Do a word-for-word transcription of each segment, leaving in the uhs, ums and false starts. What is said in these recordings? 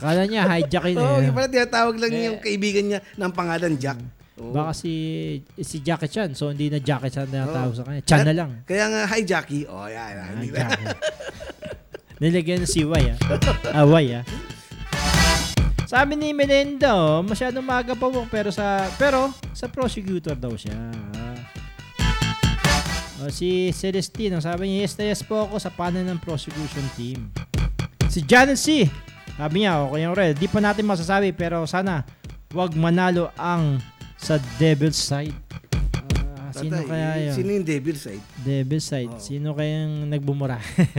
Kala niya hijackin Oo, eh. yung pala tinatawag lang Eh, yung kaibigan niya ng pangalan Jack. Oo. Baka si si Jackie Chan. So, hindi na Jackie Chan na tawag Oo. sa kanya. Chan na lang. Kaya nga, hi Jackie. Oh, yan. Ah, yan. Jackie. Nilagyan ng si Y ah. Ah, Y ah. Sabi ni Melinda, oh, masyadong maaga pa po, pero sa pero sa prosecutor daw siya. O, si Celestino, sabi niya, yes na yes po ako sa panel ng prosecution team. Si Janet C, sabi niya, okay yung red. Di pa natin masasabi, pero sana wag manalo ang sa devil's side. Uh, sino Tatay, kaya yun? Sino yung devil side? Devil's side. Oo. Sino kayang nagbumura?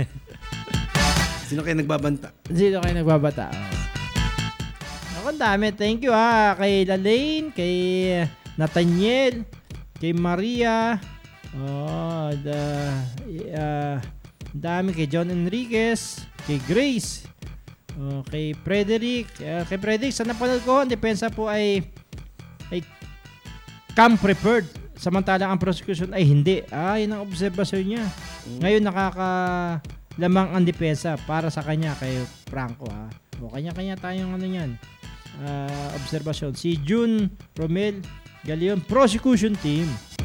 Sino kayo nagbabanta? Sino kayo nagbabata? Oh. Ako, ang dami. Thank you ha. Kay Lalaine, kay Nathaniel, kay Maria, oh, the, uh, dami kay John Enriquez, kay Grace, oh, kay Frederick, uh, kay Frederick, sa napanood ko, ang depensa po ay ay come prepared. Samantalang ang prosecution ay hindi. Ah, yun ang obserbasyon niya. Ngayon nakakalamang ang depensa para sa kanya kay Franco ha. O kanya-kanya tayong ano niyan. Uh, obserbasyon. Si June Romel Galeon, prosecution team.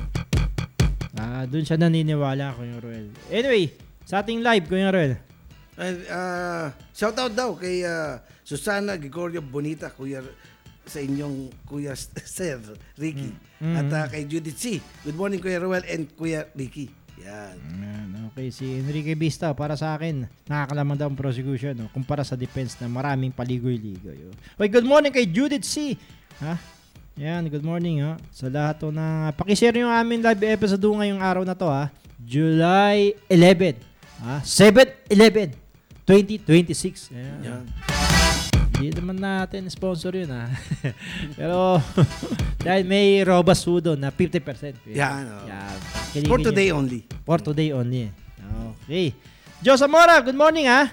Ah, doon siya naniniwala, Kuya Ruel. Anyway, sa ating live, Kuya Ruel. Uh, uh, shout out daw kay uh, Susana Gregorio Bonita, Kuya, sa inyong Kuya Sir Ricky. Mm. At uh, kay Judith C. Good morning, Kuya Ruel and Kuya Ricky. Yan. Ayan, okay, si Enrique Vista, para sa akin, nakakalaman daw ang prosecution, no? Kumpara sa defense na maraming paligoy-ligoy. Oh. Okay, good morning kay Judith C. Ha? Yan, good morning ha. Sa lahat to na, pakishare yung aming live episode ngayong araw na to ha. July eleventh. Ha? seven eleven twenty twenty-six. Ayan. Yan. Hindi naman natin sponsor yun ha. Pero dahil may robust sudo na fifty percent. Yan. Oh. Yan. For today only. For today only. Okay. Joe Zamora, good morning ha.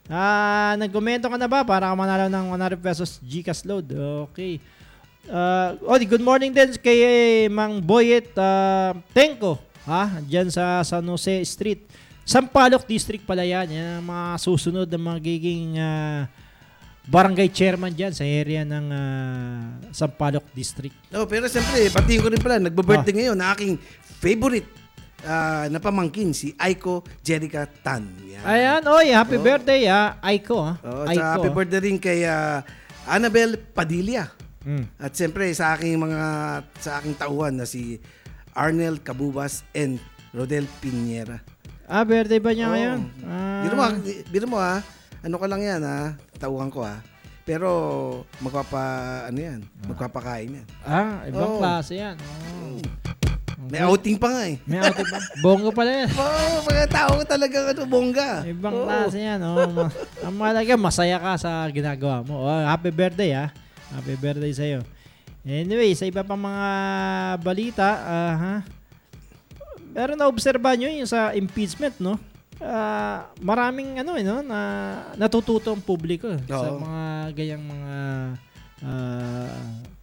Ah, nagkomento ka na ba para ka manalo ng one hundred pesos GCash load? Okay. Uh, oh, good morning din kay Mang Boyet uh, Tenko ha, diyan sa San Jose Street. Sampaloc District pala yan. Yan ang mga susunod na magiging uh, barangay chairman dyan sa area ng uh, Sampaloc District. Oh, pero siyempre, pati ko rin pala, nagbo-birthday Oh. ngayon na aking favorite uh, na pamangkin, si Aiko Jerica Tan. Yan. Ayan, oy, happy Oh. birthday ha, Aiko ha. Oh, Aiko. happy birthday rin kay uh, Annabel Padilla. Mm. At siyempre sa aking mga sa aking tauhan na si Arnel Cabubas and Rodel Piñera. Ah, birthday ba niya Oo. ngayon? Ah. Biro mo, biro mo ha. Ano ka lang yan ha. Tauhan ko ha. Pero magpapa ano yan, magpapakain yan. Ah, ibang Oo. klase yan. Oh. May outing pa nga eh. May outing ba? Bongga pala yan. Oo, mga tao ko talaga ano, bongga. Ibang Oo. klase yan. Oh. Ma- Ang mahalaga, masaya ka sa ginagawa mo. Oh, happy birthday ha. Happy birthday sa'yo. Anyway, sa iba pang mga balita, ah, ha? Pero na-obserba nyo yung sa impeachment, no? Ah, maraming ano eh, no? Na, natututo ang publiko sa Oo. mga gayang mga ah,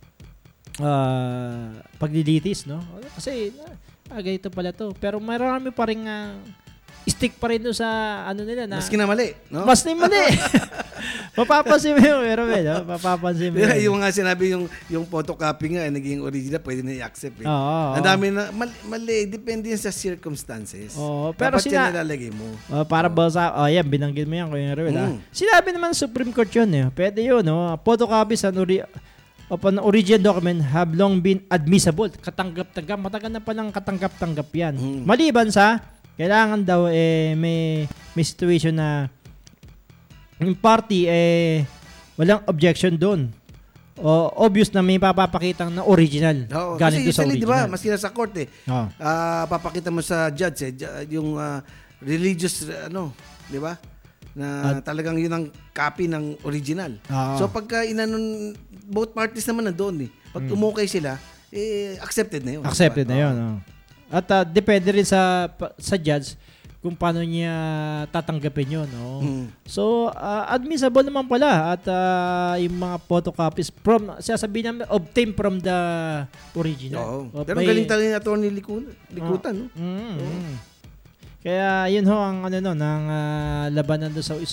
ah, paglilitis, no? Kasi, ah, ganito pala to. Pero marami pa rin ah, stick pa rin doon sa ano nila na Maski na mali, no? mas na mali. Mapapansin mo yung pero no? Mapapansin mo. Pero yun. yung nga sinabi yung yung photocopy nga eh, naging original, pwede na i-accept eh. Oo. Ang dami na mali, mali depende yan sa circumstances. Oo, pero Dapat sina- yan nilalagay mo. Oh, para ba sa oh yan binanggit mo yan Kuya Ruel. ah. Mm. Sinabi naman ng Supreme Court yun eh. Pwede yun no. Photocopies and ori- upon original document have long been admissible. Katanggap-tanggap, matagal na palang katanggap-tanggap yan. Mm. Maliban sa kailangan daw eh may may situation na yung party eh walang objection doon. O obvious na may papapakita na original. Oo, Galing kasi doon sa usually, di ba, original. maski na sa court eh, Oo. ah, papakita mo sa judge eh, ju- yung ah, religious, uh, ano, di ba? Na talagang yun ang copy ng original. Oo. So pagka inanon, both parties naman nandoon eh. Pag umukay sila, eh, accepted na yun. Accepted di na ba? yun. Oh. At uh, depende rin sa pa- sa judge kung paano niya tatanggapin yun. No? Mm. So, uh, admissible naman pala at uh, yung mga photocopies from, sasabihin namin, obtained from the original. Oo. O, Pero may- galing talaga yung attorney Liku- Likutan, no? Mm, mm. Kaya yun ho ang ano no, ng uh, labanan doon sa